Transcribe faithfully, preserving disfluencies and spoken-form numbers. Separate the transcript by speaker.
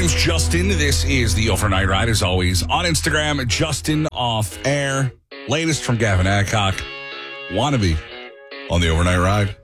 Speaker 1: name's Justin. This is the Overnight Ride, as always. On Instagram, Justin Off Air. Latest from Gavin Adcock. Wannabe on the Overnight Ride.